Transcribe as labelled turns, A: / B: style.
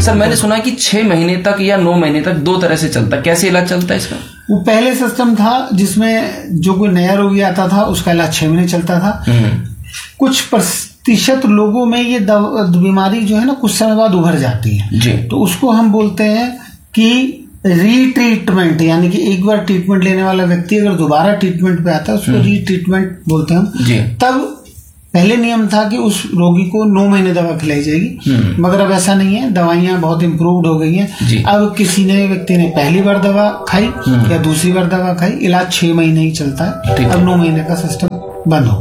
A: Sir मैंने सुना कि 6 महीने तक या 9 महीने तक 2 तरह से चलता है, कैसे इलाज चलता है इसका?
B: वो पहले सिस्टम था जिसमें जो कोई नया रोगी आता था उसका इलाज 6 महीने चलता था। कुछ प्रतिशत लोगों में ये बीमारी जो है ना कुछ समय बाद उभर जाती है
A: जी।
B: तो उसको हम बोलते हैं कि रीट्रीटमेंट, यानी कि एक बार ट्रीटमेंट लेने वाला व्यक्ति अगर दोबारा ट्रीटमेंट पे आता है उसको रीट्रीटमेंट बोलते हैं हम
A: जी।
B: तब पहले नियम था कि उस रोगी को 9 महीने दवा खिलाई जाएगी, मगर अब ऐसा नहीं है, दवाइयां बहुत इम्प्रूव्ड हो गई हैं। अब किसी ने व्यक्ति ने पहली बार दवा खाई या दूसरी बार दवा खाई, इलाज 6 महीने ही चलता है। अब 9 महीने का सिस्टम बंद हो